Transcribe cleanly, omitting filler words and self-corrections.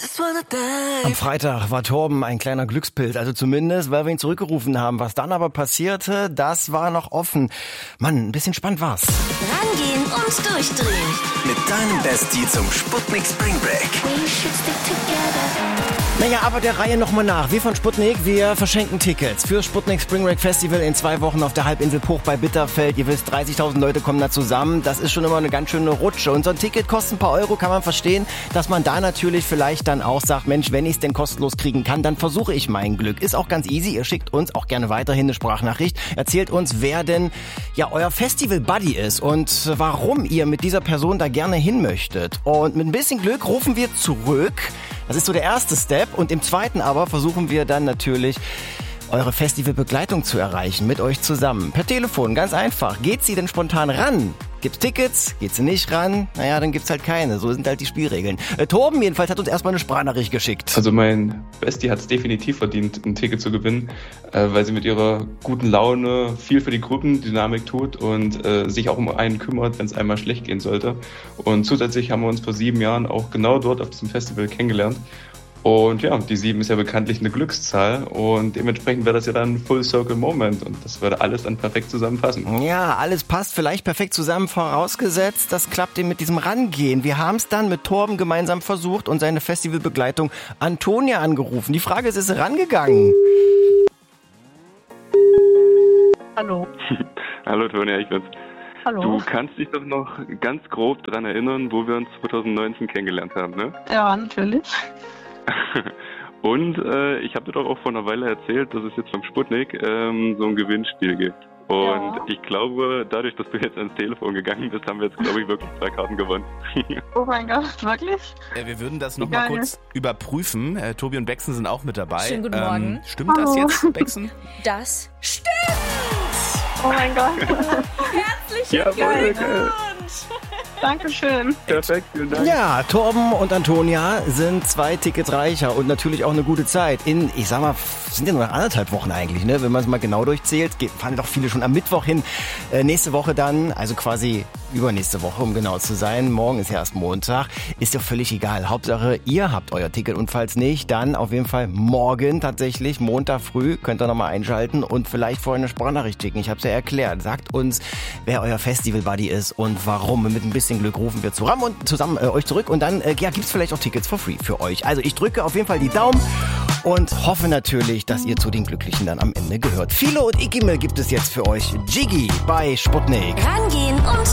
Am Freitag war Torben ein kleiner Glückspilz, also zumindest, weil wir ihn zurückgerufen haben. Was dann aber passierte, das war noch offen. Mann, ein bisschen spannend war's. Rangehen und durchdrehen. Mit deinem Bestie zum Sputnik Spring Break. Naja, aber der Reihe nochmal nach. Wir von Sputnik, wir verschenken Tickets für Sputnik Spring Break Festival in 2 Wochen auf der Halbinsel Hoch bei Bitterfeld. Ihr wisst, 30.000 Leute kommen da zusammen. Das ist schon immer eine ganz schöne Rutsche. Und so ein Ticket kostet ein paar Euro, kann man verstehen, dass man da natürlich vielleicht dann auch sagt, Mensch, wenn ich es denn kostenlos kriegen kann, dann versuche ich mein Glück. Ist auch ganz easy. Ihr schickt uns auch gerne weiterhin eine Sprachnachricht. Erzählt uns, wer denn ja euer Festival-Buddy ist und warum ihr mit dieser Person da gerne hin möchtet. Und mit ein bisschen Glück rufen wir zurück. Das ist so der erste Step. Und im zweiten aber versuchen wir dann natürlich, eure Festivalbegleitung zu erreichen, mit euch zusammen. Per Telefon, ganz einfach. Geht sie denn spontan ran? Gibt's Tickets? Geht sie nicht ran? Naja, dann gibt's halt keine. So sind halt die Spielregeln. Torben jedenfalls hat uns erstmal eine Sprachnachricht geschickt. Also mein Bestie hat es definitiv verdient, ein Ticket zu gewinnen, weil sie mit ihrer guten Laune viel für die Gruppendynamik tut und sich auch um einen kümmert, wenn es einmal schlecht gehen sollte. Und zusätzlich haben wir uns vor 7 Jahren auch genau dort auf diesem Festival kennengelernt. Und ja, die 7 ist ja bekanntlich eine Glückszahl und dementsprechend wäre das ja dann ein Full Circle Moment und das würde alles dann perfekt zusammenpassen. Ja, alles passt vielleicht perfekt zusammen, vorausgesetzt, das klappt eben mit diesem Rangehen. Wir haben es dann mit Torben gemeinsam versucht und seine Festivalbegleitung Antonia angerufen. Die Frage ist sie rangegangen? Hallo. Hallo Tonia, ich bin's. Hallo. Du kannst dich doch noch ganz grob daran erinnern, wo wir uns 2019 kennengelernt haben, ne? Ja, natürlich. Und ich habe dir doch auch vor einer Weile erzählt, dass es jetzt vom Sputnik so ein Gewinnspiel gibt. Und Ja. ich glaube, dadurch, dass du jetzt ans Telefon gegangen bist, haben wir jetzt, glaube ich, wirklich 2 Karten gewonnen. Oh mein Gott, wirklich? Wir würden das Wie noch mal geil. kurz überprüfen. Tobi und Bexen sind auch mit dabei. Schönen guten Morgen. Stimmt das Hallo. jetzt, Bexen? Das stimmt. Oh mein Gott. Herzlichen Jawohl, Glückwunsch. Dankeschön. Perfekt, vielen Dank. Ja, Torben und Antonia sind 2 Tickets reicher und natürlich auch eine gute Zeit. Ich sag mal, sind ja nur noch 1,5 Wochen eigentlich, ne? Wenn man es mal genau durchzählt, fahren doch viele schon am Mittwoch hin. Nächste Woche dann, also quasi übernächste Woche, um genau zu sein. Morgen ist ja erst Montag. Ist doch völlig egal. Hauptsache, ihr habt euer Ticket und falls nicht, dann auf jeden Fall morgen tatsächlich, Montag früh, könnt ihr nochmal einschalten und vielleicht vorher eine Sprachnachricht schicken. Ich hab's ja erklärt. Sagt uns, wer euer Festival-Buddy ist und warum. Mit ein bisschen Glück rufen wir zusammen euch zurück und dann gibt's vielleicht auch Tickets for free für euch. Also ich drücke auf jeden Fall die Daumen und hoffe natürlich, dass ihr zu den Glücklichen dann am Ende gehört. Philo und Ikimel gibt es jetzt für euch. Jiggy bei Sputnik. Rangehen und